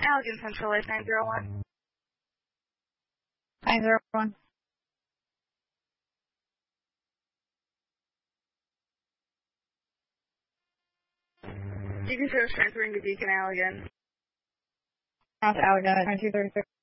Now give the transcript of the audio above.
Allegan Central is 901. 901. Beacon Service transferring to Beacon Allegan. South Allegan, 2236.